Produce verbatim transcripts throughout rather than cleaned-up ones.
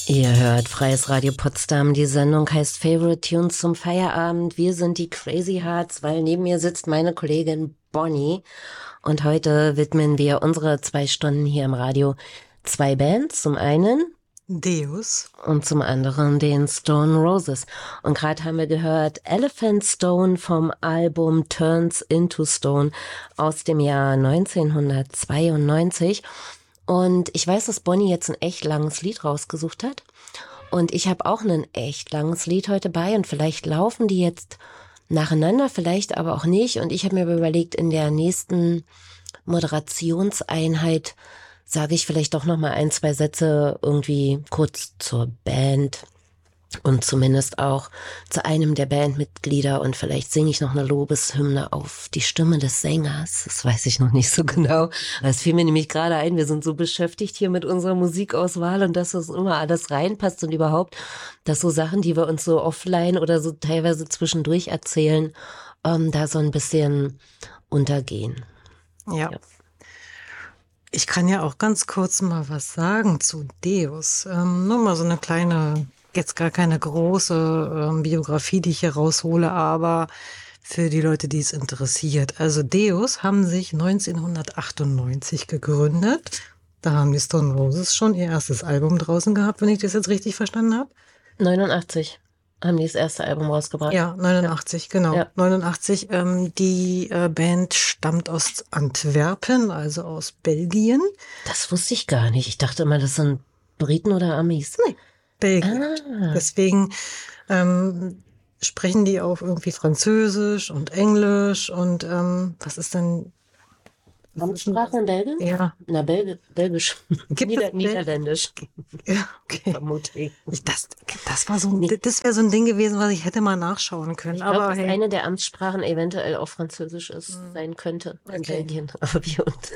Ihr hört Freies Radio Potsdam. Die Sendung heißt Favorite Tunes zum Feierabend. Wir sind die Crazy Hearts, weil neben mir sitzt meine Kollegin Bonnie. Und heute widmen wir unsere zwei Stunden hier im Radio zwei Bands. Zum einen Deus und zum anderen den Stone Roses. Und gerade haben wir gehört Elephant Stone vom Album Turns into Stone aus dem Jahr neunzehnhundertzweiundneunzig. Und ich weiß, dass Bonnie jetzt ein echt langes Lied rausgesucht hat. Und ich habe auch ein echt langes Lied heute bei. Und vielleicht laufen die jetzt nacheinander, vielleicht aber auch nicht. Und ich habe mir überlegt, in der nächsten Moderationseinheit sage ich vielleicht doch noch mal ein, zwei Sätze irgendwie kurz zur Band und zumindest auch zu einem der Bandmitglieder. Und vielleicht singe ich noch eine Lobeshymne auf die Stimme des Sängers. Das weiß ich noch nicht so genau. Das fiel mir nämlich gerade ein. Wir sind so beschäftigt hier mit unserer Musikauswahl und dass das immer alles reinpasst und überhaupt, dass so Sachen, die wir uns so offline oder so teilweise zwischendurch erzählen, ähm, da so ein bisschen untergehen. Ja. ja. Ich kann ja auch ganz kurz mal was sagen zu Deus. Ähm, nur mal so eine kleine, jetzt gar keine große ähm, Biografie, die ich hier raushole, aber für die Leute, die es interessiert. Also Deus haben sich neunzehnhundertachtundneunzig gegründet. Da haben die Stone Roses schon ihr erstes Album draußen gehabt, wenn ich das jetzt richtig verstanden habe. neunundachtzig haben die das erste Album rausgebracht. Ja, neunundachtzig, ja. Genau. Ja. neunundachtzig. Ähm, die äh, Band stammt aus Antwerpen, also aus Belgien. Das wusste ich gar nicht. Ich dachte immer, das sind Briten oder Amis. Nee, Belgien. Ah. Deswegen ähm, sprechen die auch irgendwie Französisch und Englisch und ähm, was ist denn... Amtssprache in Belgien? Ja. Na, Belg Belgisch. Gibt Nieder es Niederländisch. Ja, okay. Vermutlich. Das, das war so ein, das wäre so ein Ding gewesen, was ich hätte mal nachschauen können. Ich glaube, dass hey. eine der Amtssprachen eventuell auch Französisch ist, hm. sein könnte in okay. Belgien. Aber wir uns.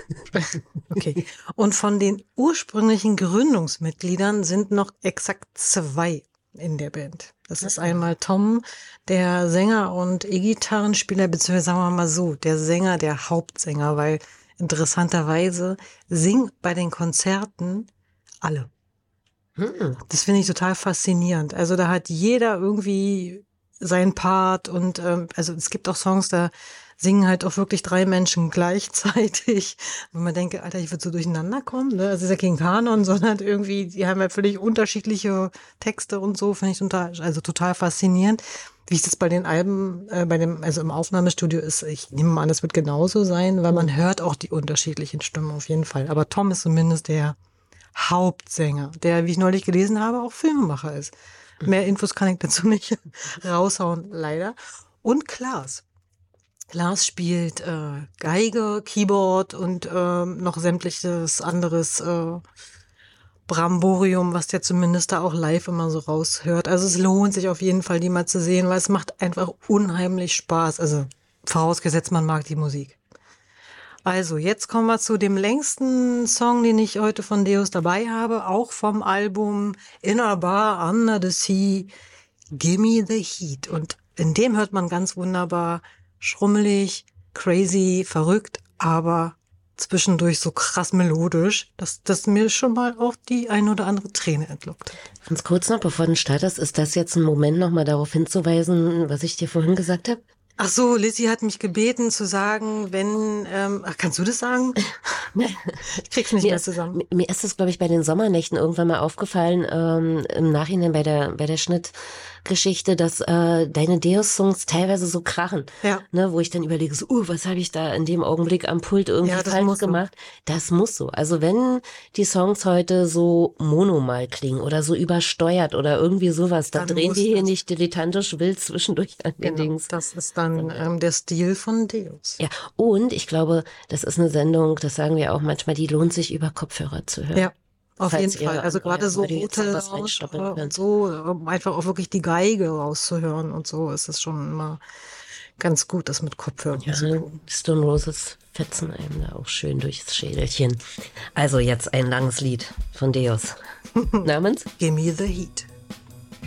Okay. Und von den ursprünglichen Gründungsmitgliedern sind noch exakt zwei in der Band. Das ist einmal Tom, der Sänger und E-Gitarrenspieler, beziehungsweise sagen wir mal so, der Sänger, der Hauptsänger, weil interessanterweise singen bei den Konzerten alle. Hm. Das finde ich total faszinierend. Also da hat jeder irgendwie seinen Part und ähm, also es gibt auch Songs, da singen halt auch wirklich drei Menschen gleichzeitig. Wenn man denkt, Alter, ich würde so durcheinander kommen. Ne? Also es ist ja kein Kanon, sondern irgendwie, die haben ja völlig unterschiedliche Texte und so, finde ich total, also total faszinierend. Wie es das bei den Alben, äh, bei dem, also im Aufnahmestudio ist, ich nehme mal an, das wird genauso sein, weil man hört auch die unterschiedlichen Stimmen auf jeden Fall. Aber Tom ist zumindest der Hauptsänger, der, wie ich neulich gelesen habe, auch Filmemacher ist. Mehr Infos kann ich dazu nicht raushauen, leider. Und Klaas. Klaas spielt äh, Geige, Keyboard und äh, noch sämtliches anderes äh, Bramborium, was der zumindest da auch live immer so raushört. Also es lohnt sich auf jeden Fall, die mal zu sehen, weil es macht einfach unheimlich Spaß. Also vorausgesetzt, man mag die Musik. Also jetzt kommen wir zu dem längsten Song, den ich heute von Deus dabei habe, auch vom Album In a Bar Under the Sea, Gimme the Heat. Und in dem hört man ganz wunderbar schrummelig, crazy, verrückt, aber zwischendurch so krass melodisch, dass das mir schon mal auch die ein oder andere Träne entlockt hat. Ganz kurz noch, bevor du startest, ist das jetzt ein Moment, nochmal darauf hinzuweisen, was ich dir vorhin gesagt habe? Ach so, Lizzie hat mich gebeten zu sagen, wenn, ähm, ach, kannst du das sagen? Ich krieg's nicht mir mehr ist, zusammen. Mir ist das, glaube ich, bei den Sommernächten irgendwann mal aufgefallen, ähm, im Nachhinein bei der, bei der Schnittgeschichte, dass äh, deine Deus-Songs teilweise so krachen. Ja. Ne, wo ich dann überlege, so, uh, was habe ich da in dem Augenblick am Pult irgendwie ja, falsch gemacht? So. Das muss so. Also wenn die Songs heute so monomal klingen oder so übersteuert oder irgendwie sowas, da drehen wir hier das. nicht dilettantisch wild zwischendurch an den genau, Dings. Das ist dann ähm, der Stil von Deus. Ja, und ich glaube, das ist eine Sendung, das sagen wir auch manchmal, die lohnt sich über Kopfhörer zu hören. Ja, auf jeden Fall. Also gerade so Hotel und so, um einfach auch wirklich die Geige rauszuhören und so, ist es schon immer ganz gut, das mit Kopfhörern ja, zu tun. Stone Roses fetzen einem da auch schön durchs Schädelchen. Also jetzt ein langes Lied von Deus. Namens? Gimme the Heat.